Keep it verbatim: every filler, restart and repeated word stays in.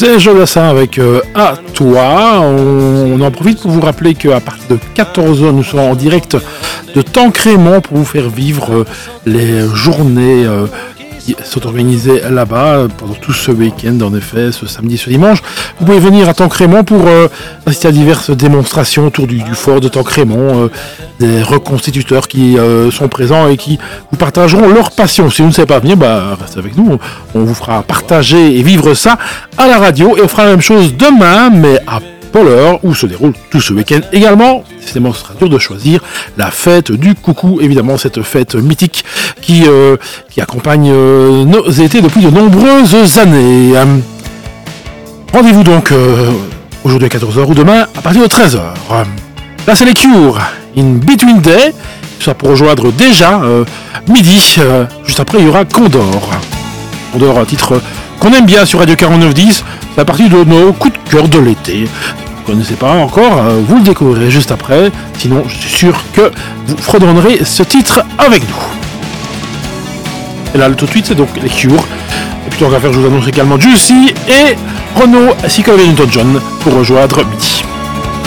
C'est Jodassin avec euh, À toi. On, on en profite pour vous rappeler qu'à partir de quatorze heures, nous serons en direct de Tancrémont pour vous faire vivre euh, les journées euh, qui sont organisées là-bas pendant tout ce week-end, en effet, ce samedi, ce dimanche. Vous pouvez venir à Tancrémont pour euh, assister à diverses démonstrations autour du, du fort de Tancrémont, euh, des reconstituteurs qui euh, sont présents et qui vous partageront leur passion. Si vous ne savez pas venir, bah, restez avec nous, on vous fera partager et vivre ça à la radio, et on fera la même chose demain, mais à Polleur, où se déroule tout ce week-end également. Décidément, ce sera dur de choisir la fête du coucou, évidemment, cette fête mythique qui, euh, qui accompagne euh, nos étés depuis de nombreuses années. Euh, rendez-vous donc euh, aujourd'hui à quatorze heures ou demain à partir de treize heures. Euh, là, c'est les Cure, In Between Day, tout ça pour rejoindre déjà euh, midi. Euh, juste après, il y aura Condor. Condor, un titre qu'on aime bien sur Radio quarante-neuf dix, c'est à partir de nos coups de cœur de l'été. Vous ne connaissez pas encore, vous le découvrirez juste après. Sinon, je suis sûr que vous fredonnerez ce titre avec nous. Et là, tout de suite, c'est donc les Cure. Et puis, tant qu'à faire, je vous annonce également Juicy et Renaud ainsi que Newton-John pour rejoindre midi.